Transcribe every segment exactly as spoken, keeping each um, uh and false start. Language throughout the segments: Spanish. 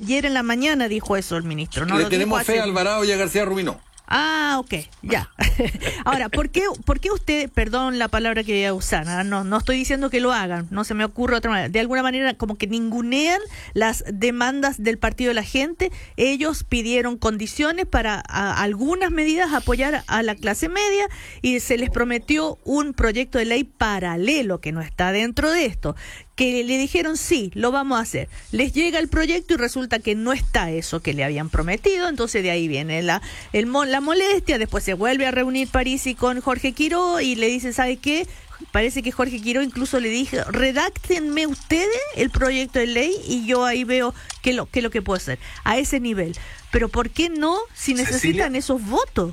ayer en la mañana dijo eso el ministro. No Le lo tenemos dijo fe a hace... Alvarado y a García Rubinó. Ah, ok, ya. Ahora, ¿por qué, ¿por qué usted, perdón la palabra que voy a usar, ¿no? no no estoy diciendo que lo hagan, no se me ocurre otra manera, de alguna manera como que ningunean las demandas del Partido de la Gente? Ellos pidieron condiciones para a, algunas medidas apoyar a la clase media y se les prometió un proyecto de ley paralelo que no está dentro de esto, que le dijeron sí, lo vamos a hacer. Les llega el proyecto y resulta que no está eso que le habían prometido, entonces de ahí viene la, el, la molestia, después se vuelve a reunir Parisi con Jorge Quiró y le dice, ¿sabe qué? Parece que Jorge Quiró incluso le dije, redáctenme ustedes el proyecto de ley y yo ahí veo qué lo, qué es lo que puedo hacer, a ese nivel. Pero ¿por qué no si necesitan Cecilia, esos votos?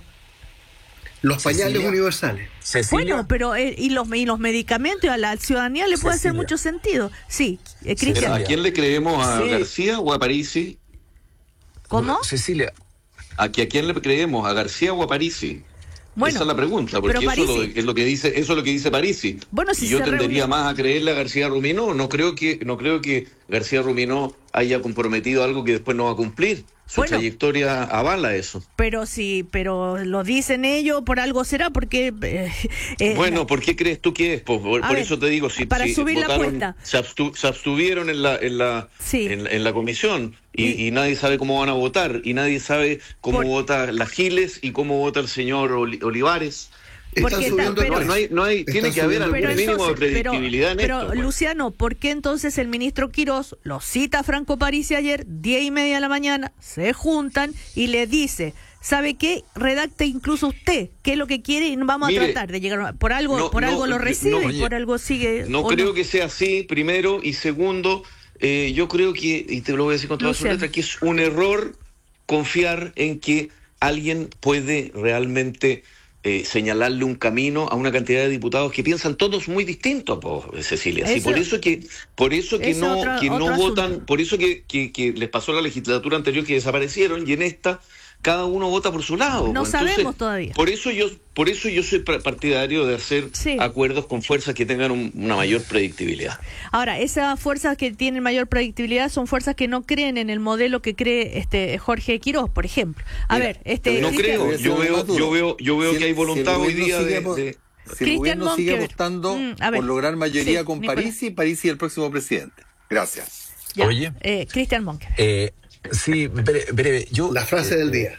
Los pañales Cecilia, universales. Cecilia. Bueno, pero eh, y los y los medicamentos a la ciudadanía le puede Cecilia. hacer mucho sentido. Sí, eh, Cristian. ¿A quién le creemos? ¿A Sí. García o a Parisi? ¿Cómo? Cecilia. ¿A, que, ¿A quién le creemos? ¿A García o a Parisi? Bueno, esa es la pregunta, porque pero eso es, lo, Parisi- es lo que dice, eso es lo que dice Parisi. Bueno, si y yo se tendería reúne- más a creerle a García Ruminó. No creo que, no creo que García Ruminó haya comprometido algo que después no va a cumplir. Su Bueno. trayectoria avala eso. Pero sí, pero lo dicen ellos, por algo será, porque... Eh, eh, Bueno, ¿por qué crees tú que es? Por, por A ver, eso te digo, si, para si subir la votaron, apuesta. se, abstu- se abstuvieron en la en la Sí. en, en la comisión y, Y- y nadie sabe cómo van a votar y nadie sabe cómo Por- vota la Giles y cómo vota el señor Oli- Olivares. Están Porque subiendo pero- el No hay, no hay, Están tiene que haber subiendo algún el Pero precio. mínimo de entonces, pero, predictibilidad en pero esto. pues. Luciano, ¿por qué entonces el ministro Quirós lo cita a Franco Parisi ayer, diez y media de la mañana, se juntan y le dice, ¿sabe qué? Redacte incluso usted qué es lo que quiere y vamos Mire, a tratar de llegar a... Por algo, no, por no, algo lo no, recibe, oye, por algo sigue... No ¿o creo que sea así, primero, y segundo, eh, yo creo que, y te lo voy a decir con toda su Luciano. letra, que es un error confiar en que alguien puede realmente eh, señalarle un camino a una cantidad de diputados que piensan todos muy distintos, po, Cecilia. Sí, Eso- por eso que, por eso que eso no, otro- que no otro votan, asunto. por eso que, que, que les pasó la legislatura anterior que desaparecieron, y en esta cada uno vota por su lado. No pues. sabemos todavía. Por eso yo, por eso yo soy pra- partidario de hacer Sí. acuerdos con fuerzas que tengan un- una mayor predictibilidad. Ahora, esas fuerzas que tienen mayor predictibilidad son fuerzas que no creen en el modelo que cree este Jorge Quirós, por ejemplo. A Mira, ver, este... No Cristian- creo, yo veo, yo veo, yo veo Si que el- hay voluntad si el hoy gobierno día sigue de, apo- de- Si el Cristian gobierno sigue Monkever. apostando Mm, a ver. por lograr mayoría Sí, con Nicolás. Parisi, Parisi el próximo presidente. Gracias. Ya, Oye. eh, Cristian Monker. Eh, sí, breve, breve, yo La frase eh, del día.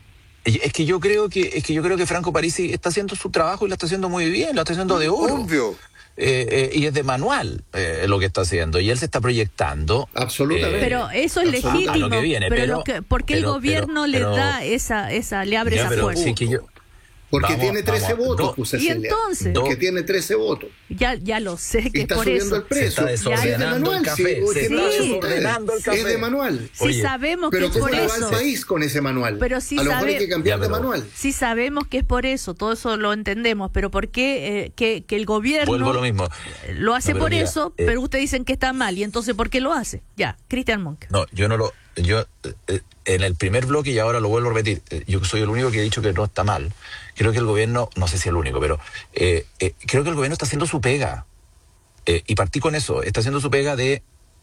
Es que yo creo que es que yo creo que Franco Parisi está haciendo su trabajo y lo está haciendo muy bien, lo está haciendo de oro. Obvio. Eh, eh, y es de manual eh, lo que está haciendo y él se está proyectando. Absolutamente. Pero eso es Absoluta- legítimo. a lo que viene, pero, pero- lo que, ¿por qué el pero- gobierno pero- le pero- da esa, esa, le abre Ya, esa pero puerta? sí que yo- Porque Vamos, tiene trece vamos, votos, do- pues, Y Cecilia. entonces, Porque tiene trece votos. ya, ya lo sé Y que es está por subiendo eso. el precio. Se está desordenando Es de manual, el café, sí, se oye, está no, desordenando el Es café. de manual. Sí Oye, sabemos que Pero es ¿cómo por le va eso. al país con ese manual? Pero sí a lo mejor sabe- hay que cambiar Ya, de pero- manual. Sí sabemos que es por eso, todo eso lo entendemos, pero ¿por qué eh, que, que el gobierno Vuelvo a lo mismo. lo hace No, pero por mira, eso, eh, pero ustedes dicen que está mal, y entonces ¿por qué lo hace? Ya, Cristian Monk. No, yo no lo. Yo, eh, en el primer bloque, y ahora lo vuelvo a repetir, eh, yo soy el único que he dicho que no está mal. Creo que el gobierno, no sé si el único, pero eh, eh, creo que el gobierno está haciendo su pega. Eh, y partí con eso, está haciendo su pega de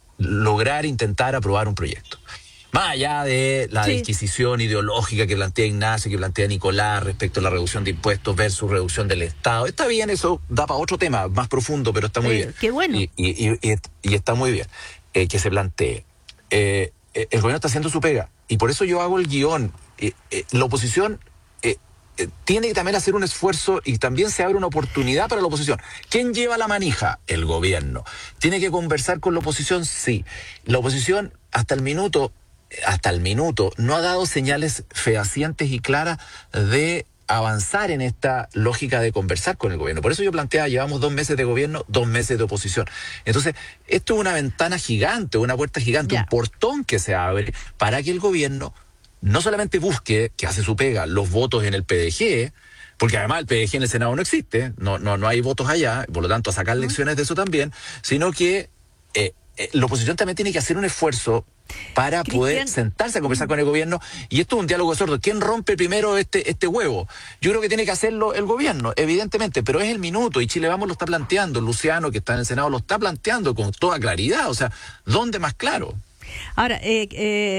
lograr intentar aprobar un proyecto. Más allá de la Sí. disquisición ideológica que plantea Ignacio, que plantea Nicolás respecto a la reducción de impuestos versus reducción del Estado. Está bien, eso da para otro tema más profundo, pero está muy Eh, bien. qué bueno. Y, y, y, y- y está muy bien eh, que se plantee. Eh, eh, el gobierno está haciendo su pega. Y por eso yo hago el guión. Eh, eh, la oposición eh, eh, tiene que también hacer un esfuerzo y también se abre una oportunidad para la oposición. ¿Quién lleva la manija? El gobierno. ¿Tiene que conversar con la oposición? Sí. La oposición, hasta el minuto, hasta el minuto, no ha dado señales fehacientes y claras de avanzar en esta lógica de conversar con el gobierno. Por eso yo planteaba, llevamos dos meses de gobierno, dos meses de oposición. Entonces, esto es una ventana gigante, una puerta gigante, Ya. un portón que se abre para que el gobierno no solamente busque, que hace su pega, los votos en el P D G, porque además el P D G en el Senado no existe, no, no, no hay votos allá, por lo tanto a sacar lecciones de eso también, sino que eh, eh, la oposición también tiene que hacer un esfuerzo para Cristian. poder sentarse a conversar con el gobierno, y esto es un diálogo sordo. ¿Quién rompe primero este, este huevo? Yo creo que tiene que hacerlo el gobierno, evidentemente, pero es el minuto, y Chile Vamos lo está planteando, Luciano, que está en el Senado, lo está planteando con toda claridad, o sea, ¿dónde más claro? Ahora, eh, eh,